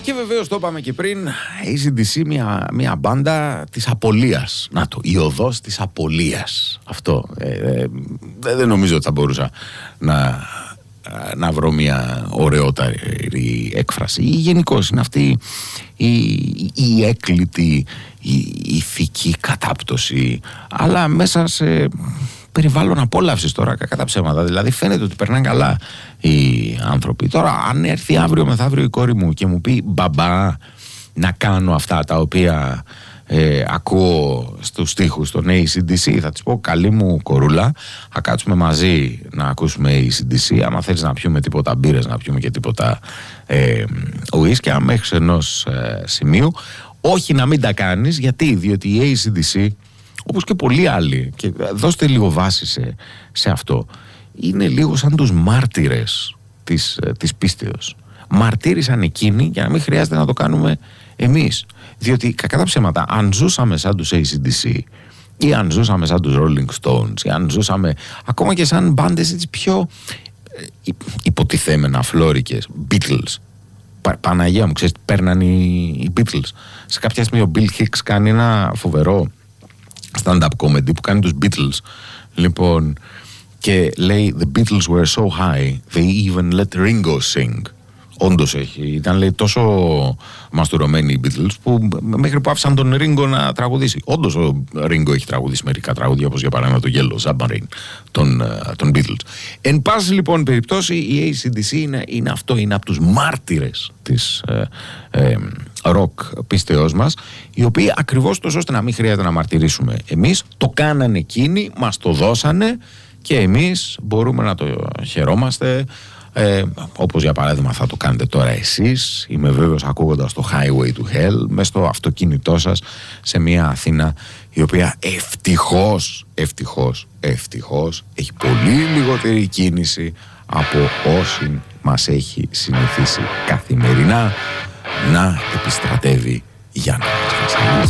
Και βεβαίως το είπαμε και πριν, AC/DC μια μπάντα της απολίας. Να το, η οδός της απολίας. Αυτό δεν νομίζω ότι θα μπορούσα να βρω μια ωραιότερη έκφραση. Ή γενικώς είναι αυτή η έκλητη, η ηθική κατάπτωση, αλλά μέσα σε περιβάλλον απόλαυσης τώρα, κατά ψέματα. Δηλαδή φαίνεται ότι περνάνε καλά οι άνθρωποι. Τώρα αν έρθει αύριο μεθαύριο η κόρη μου και μου πει μπαμπά να κάνω αυτά τα οποία ακούω στους στίχους των AC/DC, θα της πω καλή μου κορούλα, θα κάτσουμε μαζί να ακούσουμε AC/DC. Άμα θέλεις να πιούμε τίποτα μπύρες, να πιούμε και τίποτα ουίσκι, άμα έχεις ενός σημείου, όχι να μην τα κάνεις. Διότι η AC/DC, όπως και πολλοί άλλοι, και δώστε λίγο βάση σε αυτό, είναι λίγο σαν τους μάρτυρες της πίστεως. Μαρτύρησαν εκείνοι για να μην χρειάζεται να το κάνουμε εμείς. Διότι κακά τα ψέματα, αν ζούσαμε σαν τους AC/DC ή αν ζούσαμε σαν τους Rolling Stones ή αν ζούσαμε ακόμα και σαν μπάντες έτσι πιο υποτιθέμενα φλόρικες, Beatles, Παναγία μου, ξέρεις τι παίρναν οι Beatles. Σε κάποια στιγμή ο Bill Hicks κάνει ένα φοβερό stand-up comedy που κάνει τους Beatles, λοιπόν, και λέει The Beatles were so high they even let Ringo sing. Όντως ήταν, λέει, τόσο μαστουρωμένοι οι Beatles που μέχρι που άφησαν τον Ringo να τραγουδήσει. Όντως ο Ringo έχει τραγουδήσει μερικά τραγούδια, όπως για παράδειγμα το Yellow Submarine των Beatles. Εν πάση λοιπόν περιπτώσει, η AC/DC είναι αυτό, είναι από τους μάρτυρες της ροκ πίστεώς μας, οι οποίοι ακριβώς τόσο ώστε να μην χρειάζεται να μαρτυρήσουμε εμείς, το κάνανε εκείνοι, μας το δώσανε και εμείς μπορούμε να το χαιρόμαστε, όπως για παράδειγμα θα το κάνετε τώρα εσείς, είμαι βέβαιος, ακούγοντας το Highway to Hell μες στο αυτοκίνητό σας σε μια Αθήνα η οποία ευτυχώς έχει πολύ λιγότερη κίνηση από όση μας έχει συνηθίσει καθημερινά να επιστρατεύει για να μας βασανίσει.